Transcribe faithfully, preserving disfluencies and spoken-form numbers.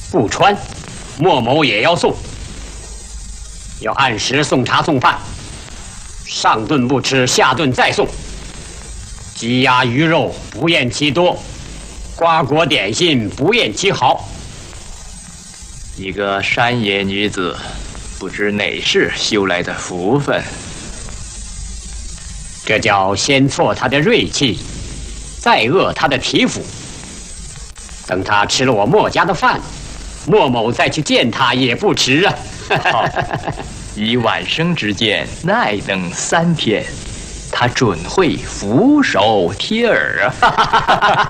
不穿，莫某也要送。要按时送茶送饭，上顿不吃，下顿再送。鸡鸭鱼肉不厌其多，瓜果点心不厌其好。 一个山野女子，不知哪世修来的福分。 这叫先挫他的锐气，再遏他的体肤。等他吃了我莫家的饭，莫某再去见他也不迟啊。 好，以晚生之见，耐等三天，他准会俯首帖耳啊。